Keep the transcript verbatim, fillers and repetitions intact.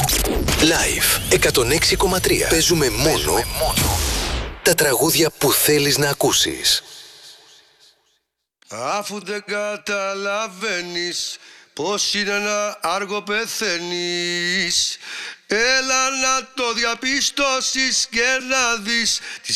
Live εκατόν έξι κόμμα τρία. Παίζουμε μόνο, μόνο τα τραγούδια που θέλεις να ακούσεις. Αφού δεν καταλαβαίνεις πως είναι να άργο πεθαίνεις, έλα να το διαπιστώσεις και να δεις τη